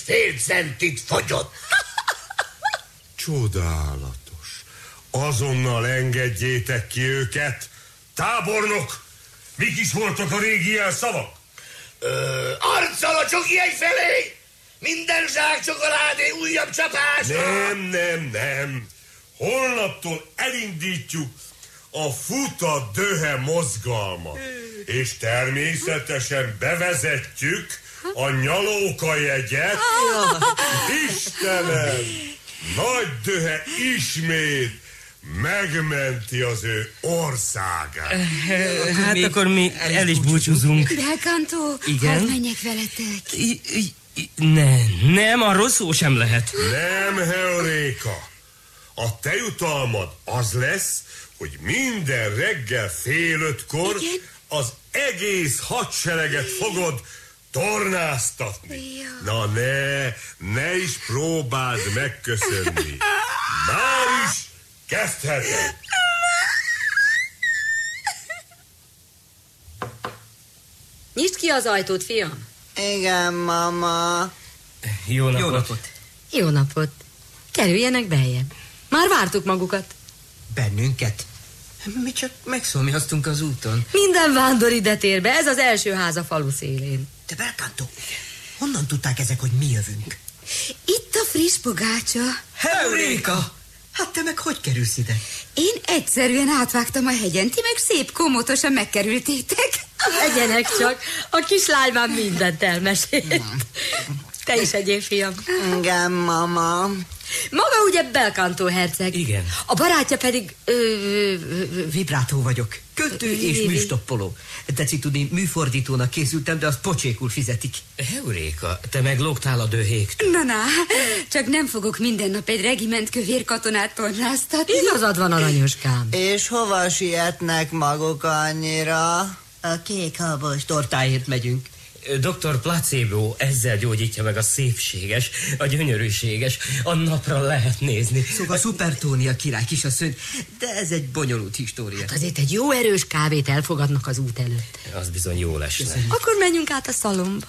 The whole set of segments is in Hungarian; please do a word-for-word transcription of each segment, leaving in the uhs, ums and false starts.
fél centit fogyott. Csodálatos. Azonnal engedjétek ki őket. Tábornok, mik is voltak a régi jelszavak? Ö, arccal a csokiai felé! Minden zsák csokoládé újabb csapásra! Nem, nem, nem. Holnaptól elindítjuk a futa döhe mozgalmat. És természetesen bevezetjük a nyalóka jegyet. Istenem, nagy döhe ismét megmenti az ő országát. Hát akkor mi el is búcsúzunk. Belkántó, igen? hadd menjek veletek. I, I, I, nem, nem, arról szó sem lehet. Nem, Heuréka. A te jutalmad az lesz, hogy minden reggel fél ötkor igen? az egész hadsereget fogod tornáztatni. Ja. Na ne, ne is próbáld megköszönni. Már is kezdheted. Nyisd ki az ajtót, fiam. Igen, mama. Jó napot. Jó napot. Jó napot. Kerüljenek beljebb. Már vártuk magukat. Bennünket? Mi csak megszólmiaztunk az úton. Minden vándor ide tér be, ez az első ház a falu szélén. De Belkántó, honnan tudták ezek, hogy mi jövünk? Itt a friss pogácsa. Heuréka! Hát te meg hogy kerülsz ide? Én egyszerűen átvágtam a hegyen, ti meg szép komotosan megkerültétek. Egyenek csak, a kislány már mindent elmesélt. Te is egyél, fiam. Igen, mama. Maga ugye Belkántó herceg. Igen. A barátja pedig... Ö, ö, ö, Vibrátó vagyok. Kötő és Vivi. műstoppoló. Tetszik tudni, műfordítónak készültem, de azt pocsékul fizetik. Heuréka, te meg lógtál a döhéktől. Na, na, csak nem fogok minden nap egy regiment kövér katonát tornáztatni. Igazad van, aranyoskám. És hova sietnek maguk annyira? A kék habos tortáért megyünk. doktor Placebo ezzel gyógyítja meg a szépséges, a gyönyörűséges, a napra lehet nézni. Szóval Szupertónia király kisasszony, de ez egy bonyolult história. Hát azért egy jó erős kávét elfogadnak az út előtt. Az bizony jó lesne. Akkor menjünk át a szalomba.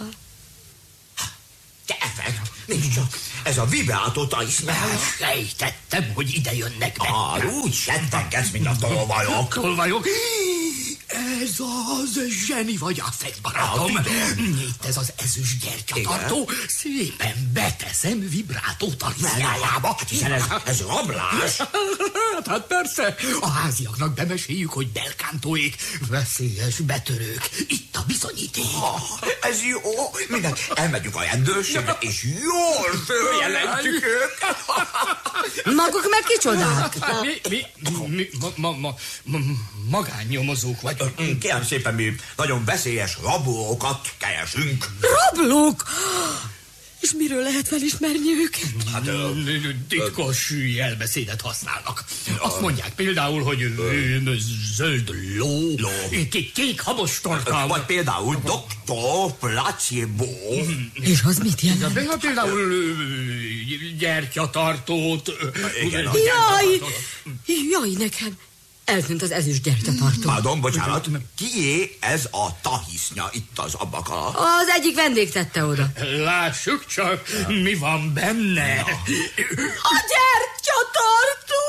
Gyertek, nincs csak. Ez a vibrátót ismerem. Sejtettem, hogy ide jönnek be. Ah, úgy settenkedsz, mint a tolvajok. Tolvajok? Ez az zseni vagy affekt, barátom. Itt ez az ezüst gyertyatartó. Szépen beteszem vibrátót a lisztjájába. Hiszen ez, ez rablás. Hát persze, a háziaknak bemeséljük, hogy Belkántóék veszélyes betörők. Itt a bizonyíték. Ah, ez jó. Mindent elmegyünk a rendőrségre, és jól följelentjük őket. Maguk meg kicsodák? Mi, mi, mi, ma, ma, ma, ma, magánnyomozók vagy. Kérem szépen, mi nagyon veszélyes rablókat keresünk. Rablók? És miről lehet felismerni őket? Hát, ö, titkos jelbeszédet használnak. Azt mondják például, hogy ö, zöld ló, Ló. kék, kék habos torkal. vagy például doktor Placebo. És az mit jelent? De ha például ö, gyertyatartót. ö, Igen, ö, a Jaj! Jaj, nekem! Eltűnt az ezüst gyertyatartó. Pardon, bocsánat. Kié ez a tahisznya itt az ablak alatt? Az egyik vendég tette oda. Lássuk csak, mi van benne. A gyertyatartó!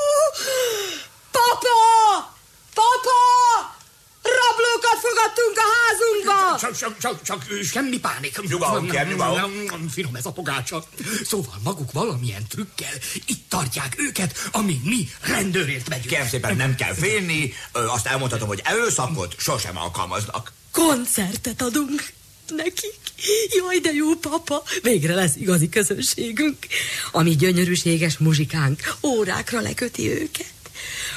Papa! Papa! Rablókat fogadtunk a házunkba! Csak, csak, csak, csak semmi pánik. Nyugalom kell, nyugalom. Finom ez a pogácsa. Szóval maguk valamilyen trükkel itt tartják őket, amíg mi rendőrért megyünk. Kérem szépen, nem kell félni. Ö, azt elmondhatom, hogy erőszakot sosem alkalmaznak. Koncertet adunk nekik. Jaj, de jó, papa. Végre lesz igazi közönségünk. A mi gyönyörűséges muzsikánk órákra leköti őket.